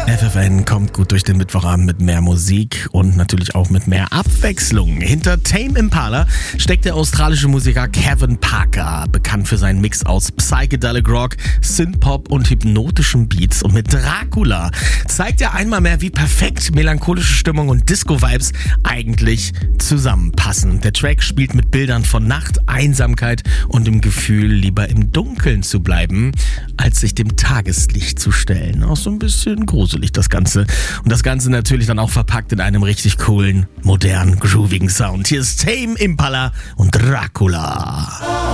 FFN kommt gut durch den Mittwochabend mit mehr Musik und natürlich auch mit mehr Abwechslung. Hinter Tame Impala steckt der australische Musiker Kevin Parker, bekannt für seinen Mix aus Psychedelic Rock, Synthpop und hypnotischen Beats. Und mit Dracula zeigt er einmal mehr, wie perfekt melancholische Stimmung und Disco-Vibes eigentlich zusammenpassen. Der Track spielt mit Bildern von Nacht, Einsamkeit und dem Gefühl, lieber im Dunkeln zu bleiben, als sich dem Tageslicht zu stellen. Auch so ein bisschen gruselig das Ganze. Und das Ganze natürlich dann auch verpackt in einem richtig coolen, modernen, groovigen Sound. Hier ist Tame Impala und Dracula.